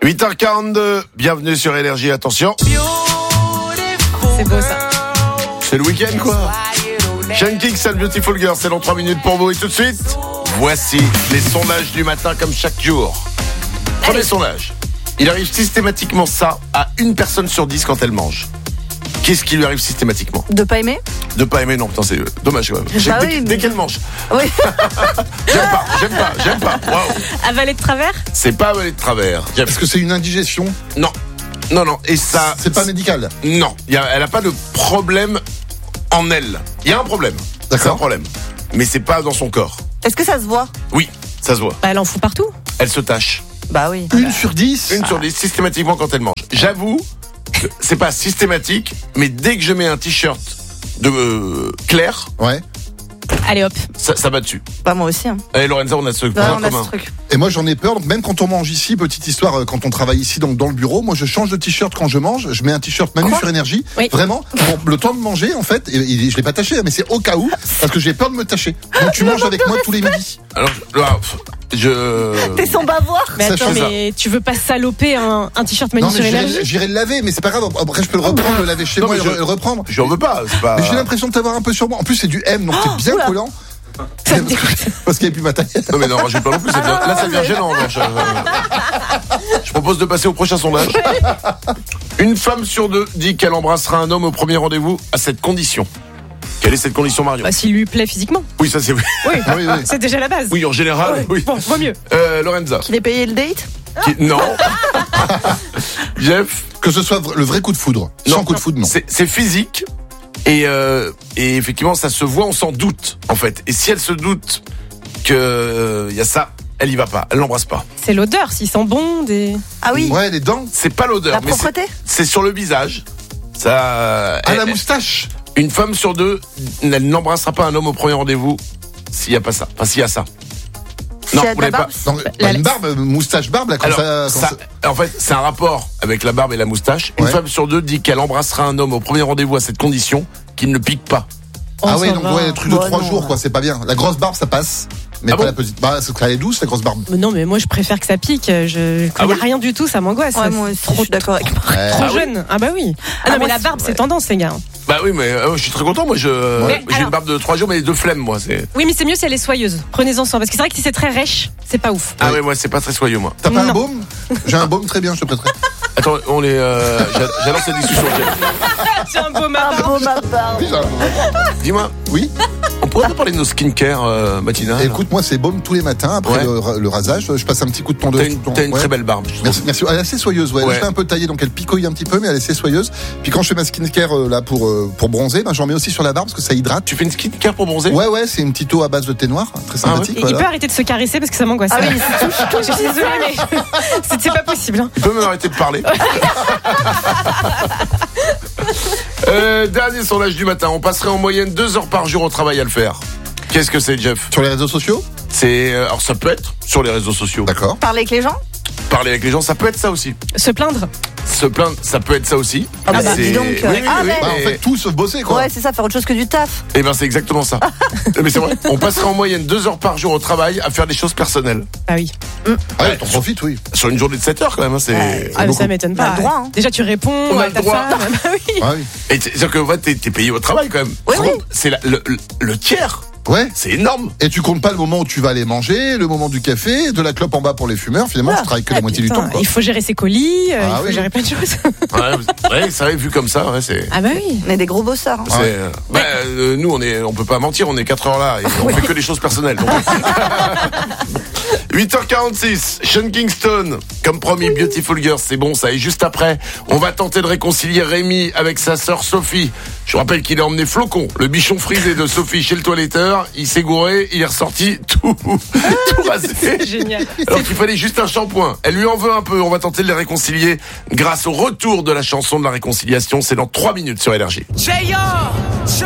8h42, bienvenue sur Énergie, attention. C'est beau ça. C'est le week-end quoi. Sean Kingston, Beautiful Girl, c'est dans 3 minutes pour vous et tout de suite, voici les sondages du matin comme chaque jour. Premier sondage, il arrive systématiquement ça à une personne sur 10 quand elle mange. Qu'est-ce qui lui arrive systématiquement ? De pas aimer ? De pas aimer, non, putain, c'est dommage quand même. Bah Dès qu'elle mange. Oui. J'aime pas. Waouh. Avaler de travers ? C'est pas avaler de travers. Est-ce que c'est une indigestion ? Non. Et ça. C'est pas médical ? Non. Elle a pas de problème en elle. Il y a un problème. D'accord. C'est un problème. Mais c'est pas dans son corps. Est-ce que ça se voit ? Oui, ça se voit. Bah, elle en fout partout. Elle se tâche. Bah oui. Une sur 10 ? Une sur 10, systématiquement quand elle mange. J'avoue que c'est pas systématique, mais dès que je mets un t-shirt de clair, Ouais. Allez hop. ça va dessus. Bah moi aussi. Hein. Allez Lorenza, on a ce Ouais, point on a commun. ce truc. Et moi j'en ai peur, donc même quand on mange ici, petite histoire, quand on travaille ici donc dans le bureau, moi je change de t-shirt quand je mange, je mets un t-shirt Manu sur Énergie, Oui. vraiment, pour le temps de manger en fait, et je l'ai pas taché, mais c'est au cas où, parce que j'ai peur de me tâcher. Donc tu manges avec moi tous les midis. Alors, T'es sans bavoir. Mais Ça attends, change mais tu veux pas saloper un t-shirt Manu Non sur mais Énergie ? j'irai le laver, mais c'est pas grave, après je peux le reprendre, le laver chez Non, moi mais et le reprendre. j'en veux pas, c'est pas. Mais j'ai l'impression de t'avoir un peu sur moi, en plus c'est du M, donc c'est bien oula. collant. Parce qu'il n'y a plus ma taille. Non mais non, rajoute pas non plus, là ça devient gênant. Je propose de passer au prochain sondage. Une femme sur 2 dit qu'elle embrassera un homme au premier rendez-vous à cette condition. Quelle est cette condition, Marion ? Bah, s'il lui plaît physiquement. Oui, ça c'est... Oui, Oui. c'est déjà la base. Oui, en général, Ouais. oui. Bon, vaut mieux. Lorenza. Qu'il ait payé le date ? Non. Jeff. Que ce soit le vrai coup de foudre. Non. Sans coup de foudre, non. C'est physique. Et effectivement, ça se voit, on s'en doute, en fait. Et si elle se doute que y a ça, elle y va pas, elle l'embrasse pas. C'est l'odeur, s'il sent bon, des... Ah oui. Ouais, les dents. C'est pas l'odeur, La mais propreté ? c'est sur le visage. Ça. À la moustache. Une femme sur 2, elle n'embrassera pas un homme au premier rendez-vous s'il y a pas ça. Enfin, s'il y a ça. Non, S'il y a de vous la l'avez pas. barbe ? Non, La- une barbe, moustache barbe, là, quand Alors, ça. en fait, c'est un rapport avec la barbe et la moustache. Une Ouais. femme sur 2 dit qu'elle embrassera un homme au premier rendez-vous à cette condition qu'il ne pique pas. Ah Oh, oui, ça donc va. ouais, le truc de Bah 3 non. jours, quoi, c'est pas bien. La grosse barbe, ça passe. Mais Ah pas bon la petite. Bah, c'est qu'elle est douce, la grosse barbe. Mais non, mais moi je préfère que ça pique. Quand Ah il y a oui rien du tout, ça m'angoisse. Ouais, moi aussi, trop, je suis d'accord avec Marc. Ouais. trop Ah oui jeune. Ah bah oui. Ah non, Ah, mais moi, la c'est- barbe, c'est ouais. tendance, les gars. Bah oui, mais je suis très content. Moi, Mais j'ai alors- une barbe de 3 jours, mais de flemme, moi. C'est... Oui, mais c'est mieux si elle est soyeuse. Prenez-en soin. Parce que c'est vrai que si c'est très rêche, c'est pas ouf. Ah ouais, moi, c'est pas très soyeux, moi. T'as pas un Non. baume? J'ai un baume très bien, je te prêterai. Attends, on est. J'annonce cette discussion. C'est un beau Ah bon, ma barbe. Oui, j'ai un baume. Dis-moi, Oui. on pourrait pas parler de nos skincare matinales. Écoute, moi, c'est baume tous les matins après Ouais. le rasage. Je passe un petit coup de tondeuse. T'as une Ouais. très belle barbe. je trouve. Merci, merci. Elle est assez soyeuse, ouais. Ouais. Je l'ai un peu taillée, donc elle picouille un petit peu, mais elle est assez soyeuse. Puis quand je fais ma skincare là pour bronzer, ben, j'en mets aussi sur la barbe parce que ça hydrate. Tu fais une skincare pour bronzer? Ouais, c'est une petite eau à base de thé noir, très sympathique. Il voilà. peut arrêter de se caresser parce que ça m'angoisse. Ah oui, je suis désolée, mais c'est pas possible. Hein. Tu peux même arrêter de parler. Dernier sondage du matin. On passerait en moyenne 2 heures par jour au travail à le faire. Qu'est-ce que c'est, Jeff? Sur les réseaux sociaux? C'est alors ça peut être sur les réseaux sociaux. D'accord. Parler avec les gens ? Parler avec les gens, ça peut être ça aussi. Se plaindre. Se plaindre, ça peut être ça aussi. Ah bah, C'est- dis donc. Oui, oui, Ah, oui, mais- Bah, en fait, tout sauf bosser, quoi. Ouais, c'est ça, faire autre chose que du taf. Eh ben c'est exactement ça. Mais c'est vrai. On passerait en moyenne 2 heures par jour au travail à faire des choses personnelles. Ah oui. Ah ouais, t'en profites, oui. Sur une journée de 7 heures quand même. Hein, c'est... Ouais. Ah, mais beaucoup. ça m'étonne On pas. a le droit, hein. Déjà, tu réponds On a à le ta droit. femme. Ah oui. Ah oui. Et c'est-à-dire que ouais, t'es payé au travail quand même. Oui, oui. C'est le tiers. Ouais. C'est énorme. Et tu comptes pas le moment où tu vas aller manger, le moment du café, de la clope en bas pour les fumeurs. Finalement, tu travailles que la Ah, moitié putain, du temps, quoi. il faut gérer ses colis, il Ah faut oui. gérer plein de choses. Ouais, c'est vrai, vu comme ça, ouais, c'est... Ah bah oui. On est des gros bosseurs. Hein. C'est, nous, on peut pas mentir, on est 4 heures là et on fait que des choses personnelles. Donc... 8h46, Sean Kingston, comme promis, Beautiful Girl, c'est bon ça. Et juste après, on va tenter de réconcilier Rémi avec sa sœur Sophie. Je rappelle qu'il a emmené Flocon, le bichon frisé de Sophie, chez le toiletteur. Il s'est gouré, il est ressorti tout rasé. C'est génial. Alors qu'il fallait juste un shampoing. Elle lui en veut un peu. On va tenter de les réconcilier grâce au retour de la chanson de la réconciliation. C'est dans 3 minutes sur Énergie.